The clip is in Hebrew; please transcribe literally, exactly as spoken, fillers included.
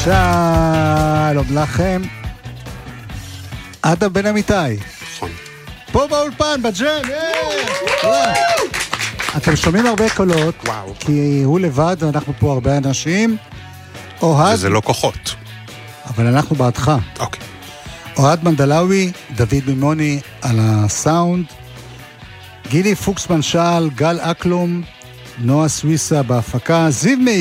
שלום לכם. אדם בן אמיתי. נכון. פה באולפן, בג'ם. אתם שומעים הרבה קולות, וואו. כי הוא לבד ואנחנו פה הרבה אנשים. אוהד. וזה לא כוחות. אבל אנחנו בעדך. אוקיי. אוהד מנדלאוי, דוד מימוני על הסאונד, גילי פוקסמן שעל, גל אקלום, נועה סוויסה בהפקה, זיו מאיר